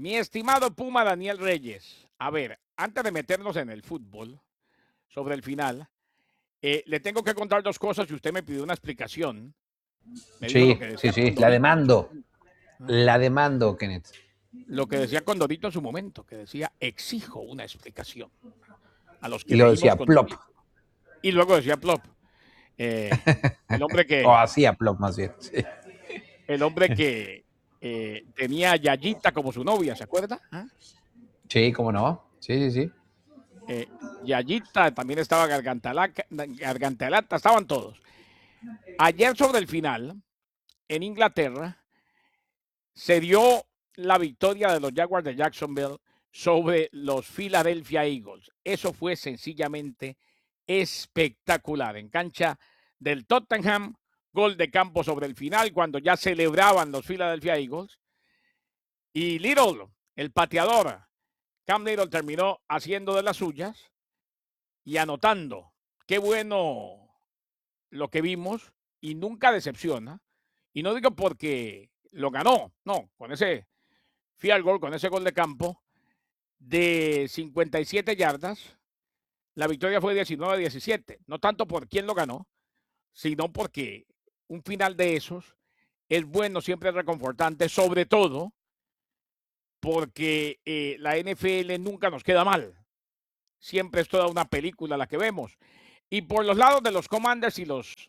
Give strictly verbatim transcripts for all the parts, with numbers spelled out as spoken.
Mi estimado Puma Daniel Reyes, a ver, antes de meternos en el fútbol, sobre el final, eh, le tengo que contar dos cosas y usted me pidió una explicación. Me dijo lo Sí, que sí, decía sí, la Condorito en su demando. momento. ¿Ah? La demando, Kenneth. Lo que decía Condorito en su momento, que decía, exijo una explicación a los Y que lo leímos decía plop. Condorito. Y luego decía Plop, eh, el hombre O que, hacía plop, más bien. Sí, el hombre que eh, tenía a Yayita como su novia, ¿se acuerda? ¿Ah? sí, cómo no. Sí, sí, sí. Eh, Yayita, también estaba Gargantalaca, Gargantalata, estaban todos. Ayer sobre el final, en Inglaterra, se dio la victoria de los Jaguars de Jacksonville sobre los Philadelphia Eagles. Eso fue sencillamente espectacular. En cancha del Tottenham, gol de campo sobre el final, cuando ya celebraban los Philadelphia Eagles. Y Little, el pateador, Cam Little terminó haciendo de las suyas y anotando. Qué bueno lo que vimos y nunca decepciona. Y no digo porque lo ganó, no, con ese field goal, con ese gol de campo de cincuenta y siete yardas, la victoria fue diecinueve a diecisiete. No tanto por quién lo ganó, sino porque un final de esos es bueno, siempre es reconfortante, sobre todo porque eh, la N F L nunca nos queda mal. Siempre es toda una película la que vemos. Y por los lados de los Commanders y los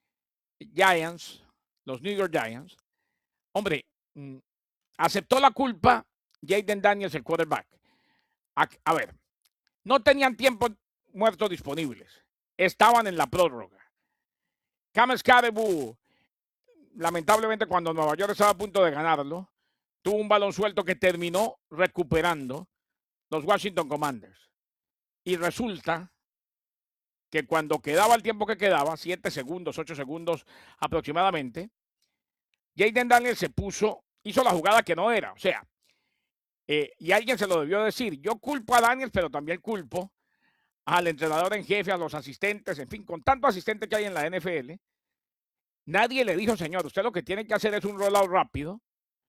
Giants, los New York Giants, hombre, mm, aceptó la culpa Jayden Daniels, el quarterback. A, a ver, no tenían tiempo muertos disponibles. Estaban en la prórroga. Cam Skadebu, lamentablemente, cuando Nueva York estaba a punto de ganarlo, tuvo un balón suelto que terminó recuperando los Washington Commanders. Y resulta que cuando quedaba el tiempo que quedaba, siete segundos, ocho segundos aproximadamente, Jayden Daniels se puso, hizo la jugada que no era. O sea, eh, y alguien se lo debió decir. Yo culpo a Daniels, pero también culpo al entrenador en jefe, a los asistentes, en fin, con tantos asistentes que hay en la N F L. Nadie le dijo, señor, usted lo que tiene que hacer es un rollout rápido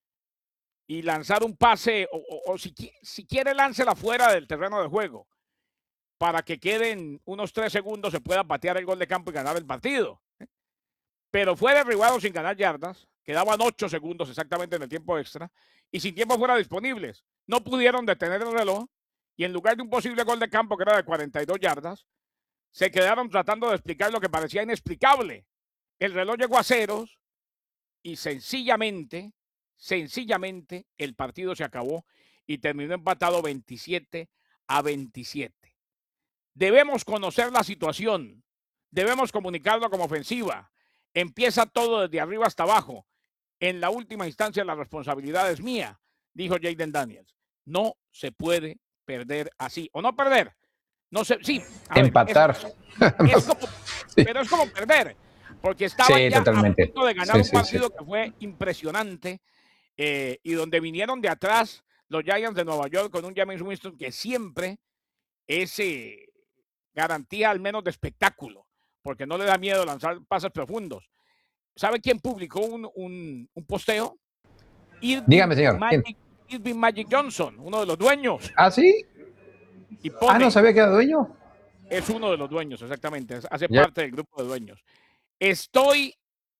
y lanzar un pase, o, o, o si, si quiere, láncela fuera del terreno de juego para que queden unos tres segundos, se pueda patear el gol de campo y ganar el partido. Pero fue derribado sin ganar yardas, quedaban ocho segundos exactamente en el tiempo extra y sin tiempo fuera disponibles. No pudieron detener el reloj y en lugar de un posible gol de campo que era de cuarenta y dos yardas, se quedaron tratando de explicar lo que parecía inexplicable. El reloj llegó a ceros y sencillamente, sencillamente el partido se acabó y terminó empatado veintisiete a veintisiete. Debemos conocer la situación, debemos comunicarlo como ofensiva. Empieza todo desde arriba hasta abajo. En la última instancia la responsabilidad es mía, dijo Jayden Daniels. No se puede perder así, o no perder. No sé, sí, a ver, es, Empatar. es como, Sí, pero es como perder, porque estaban sí, ya a totalmente. punto de ganar Sí, un sí, sí. partido que fue impresionante eh, y donde vinieron de atrás los Giants de Nueva York con un James Winston que siempre es eh, garantía al menos de espectáculo, porque no le da miedo lanzar pases profundos. ¿Sabe quién publicó un, un, un posteo? Irving Dígame, señor. ¿Quién? Magic, Irving Magic Johnson, uno de los dueños, ¿Ah, sí? y Ah, no pone, sabía que era dueño. es uno de los dueños, exactamente, hace Ya. parte del grupo de dueños. Estoy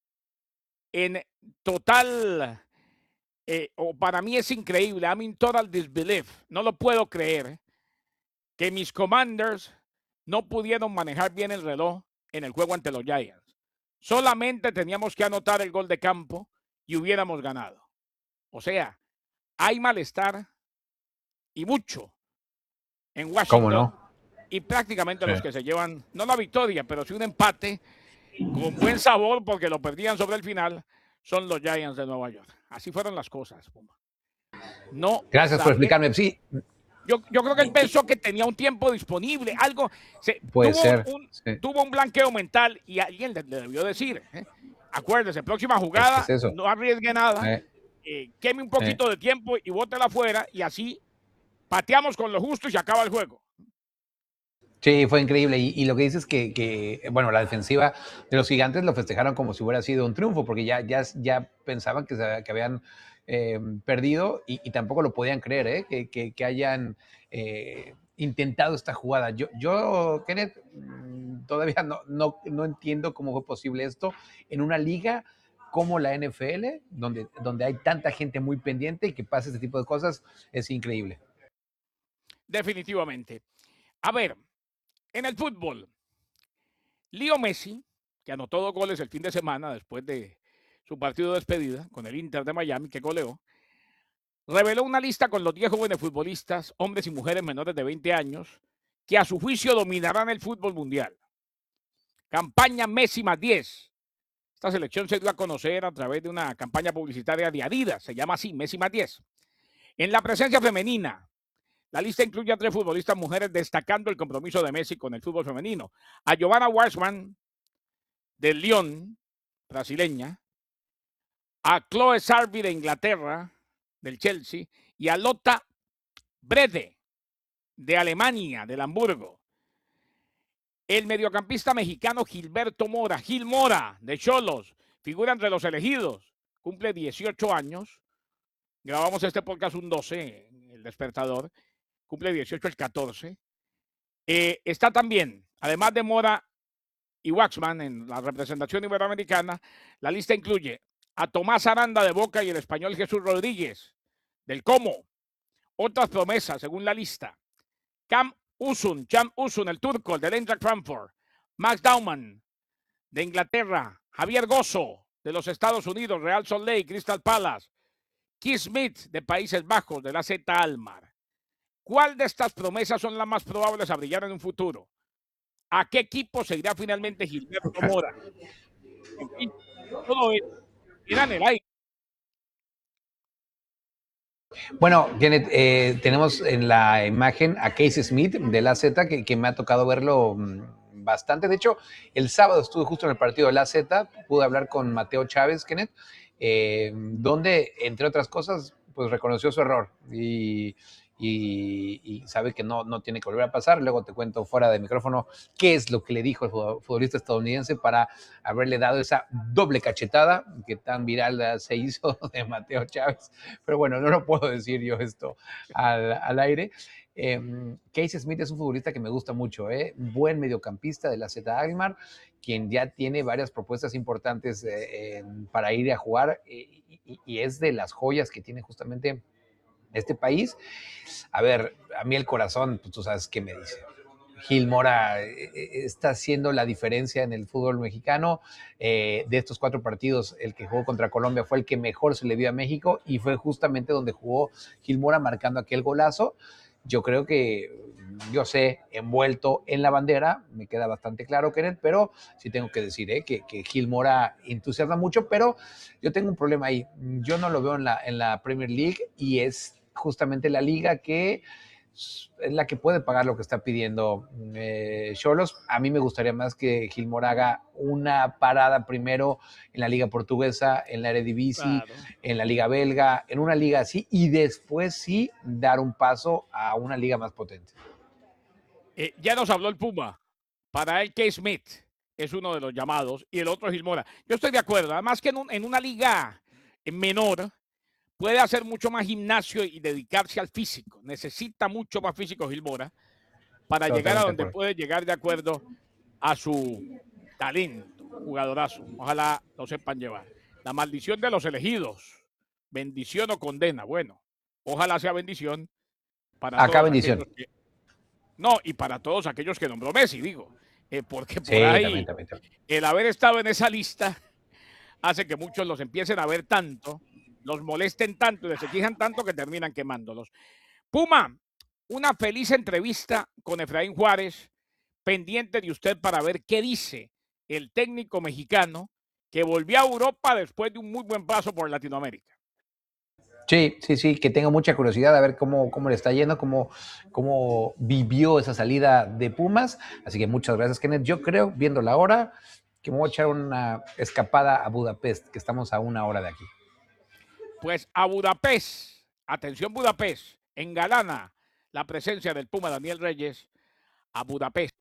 en total, eh, o para mí es increíble, I'm in total disbelief, no lo puedo creer, que mis Commanders no pudieron manejar bien el reloj en el juego ante los Giants. Solamente teníamos que anotar el gol de campo y hubiéramos ganado. O sea, hay malestar y mucho en ¿Cómo Washington no? y prácticamente Sí. los que se llevan, no la victoria, pero sí un empate con buen sabor porque lo perdían sobre el final, son los Giants de Nueva York. Así fueron las cosas, Puma. No Gracias por sabía. explicarme. Sí, Yo, yo creo que él pensó que tenía un tiempo disponible, algo. Se, puede tuvo, un, ser. un, Sí. tuvo un blanqueo mental y alguien le, le debió decir, ¿eh? Acuérdese, próxima Es que jugada, es eso. no arriesgue nada, Eh, eh, queme un eh. poquito de tiempo y bótela afuera y así pateamos con lo justo y se acaba el juego. Sí, fue increíble. Y, y lo que dices es que, que, bueno, la defensiva de los Gigantes lo festejaron como si hubiera sido un triunfo, porque ya, ya, ya pensaban que, se, que habían eh, perdido y, y, tampoco lo podían creer, ¿eh? que, que, que, hayan eh, intentado esta jugada. Yo, yo Kenneth, todavía no, no, no entiendo cómo fue posible esto en una liga como la N F L, donde, donde hay tanta gente muy pendiente y que pasa este tipo de cosas, es increíble. Definitivamente. A ver, en el fútbol, Leo Messi, que anotó dos goles el fin de semana después de su partido de despedida con el Inter de Miami, que goleó, reveló una lista con los diez jóvenes futbolistas, hombres y mujeres menores de veinte años, que a su juicio dominarán el fútbol mundial. Campaña Messi más diez. Esta selección se dio a conocer a través de una campaña publicitaria de Adidas, se llama así, Messi más diez. En la presencia femenina, la lista incluye a tres futbolistas mujeres destacando el compromiso de Messi con el fútbol femenino. A Giovanna Weissman, del Lyon, brasileña, a Chloe Sarvi de Inglaterra, del Chelsea, y a Lotta Brede, de Alemania, del Hamburgo. El mediocampista mexicano Gilberto Mora, Gil Mora, de Xolos, figura entre los elegidos, cumple dieciocho años. Grabamos este podcast un doce, El Despertador, cumple dieciocho el catorce. Eh, está también, además de Mora y Waxman en la representación iberoamericana, la lista incluye a Tomás Aranda de Boca y el español Jesús Rodríguez, del Como. Otras promesas, según la lista: Cam Usun, Cam Usun, el turco, el del Eintracht Frankfurt; Max Dauman, de Inglaterra; Javier Gozo, de los Estados Unidos, Real Salt Lake, Crystal Palace; Keith Smith, de Países Bajos, de la Z Almar. ¿Cuál de estas promesas son las más probables a brillar en un futuro? ¿A qué equipo se irá finalmente Gilberto Mora? En fin, todo eso queda en el aire. Bueno, Kenneth, eh, tenemos en la imagen a Casey Smith de la Z, que, que me ha tocado verlo bastante. De hecho, el sábado estuve justo en el partido de la Z, pude hablar con Mateo Chávez, Kenneth, eh, donde, entre otras cosas, pues reconoció su error y, y, y sabe que no, no tiene que volver a pasar. Luego te cuento fuera de micrófono qué es lo que le dijo el futbolista estadounidense para haberle dado esa doble cachetada que tan viral se hizo de Mateo Chávez. Pero bueno, no lo puedo decir yo esto al, al aire. Eh, Casey Smith es un futbolista que me gusta mucho, ¿eh? Buen mediocampista de la Z Almar, quien ya tiene varias propuestas importantes eh, eh, para ir a jugar eh, y, y es de las joyas que tiene justamente este país. A ver, a mí el corazón, pues tú sabes qué me dice. Gil Mora está haciendo la diferencia en el fútbol mexicano. Eh, de estos cuatro partidos, el que jugó contra Colombia fue el que mejor se le vio a México y fue justamente donde jugó Gil Mora marcando aquel golazo. Yo creo que, yo sé, envuelto en la bandera, me queda bastante claro, Kenneth, pero sí tengo que decir eh, que, que Gil Mora entusiasma mucho, pero yo tengo un problema ahí. Yo no lo veo en la, en la Premier League y es justamente la liga que es la que puede pagar lo que está pidiendo Xolos. Eh, a mí me gustaría más que Gil Mora haga una parada primero en la liga portuguesa, en la Eredivisie, claro, en la liga belga, en una liga así, y después sí dar un paso a una liga más potente. Eh, ya nos habló el Puma. Para él, Casey Smith es uno de los llamados y el otro es Gil Mora. Yo estoy de acuerdo, además que en, un, en una liga menor puede hacer mucho más gimnasio y dedicarse al físico. Necesita mucho más físico Gil Mora para Totalmente llegar a donde puede llegar de acuerdo a su talento, jugadorazo. Ojalá lo sepan llevar. La maldición de los elegidos, bendición o condena. Bueno, ojalá sea bendición para Acá todos bendición. aquellos que, no, y para todos aquellos que nombró Messi, digo, eh, porque por sí, ahí también, también, también. el haber estado en esa lista hace que muchos los empiecen a ver tanto, los molesten tanto y les exijan tanto que terminan quemándolos. Puma, una feliz entrevista con Efraín Juárez, pendiente de usted para ver qué dice el técnico mexicano que volvió a Europa después de un muy buen paso por Latinoamérica. Sí, sí, sí, que tengo mucha curiosidad a ver cómo, cómo le está yendo, cómo, cómo vivió esa salida de Pumas. Así que muchas gracias, Kenneth. Yo creo, viendo la hora, que me voy a echar una escapada a Budapest, que estamos a una hora de aquí. Pues a Budapest, atención Budapest, engalana la presencia del Puma Daniel Reyes a Budapest.